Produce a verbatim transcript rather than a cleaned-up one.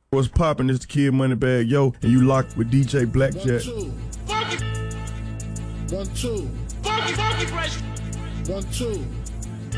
What's poppin'? It's the Kid Moneybagg Yo, and you locked with D J Blackjack. One, two. Funky. One, two. Funky, funky fresh. One, two.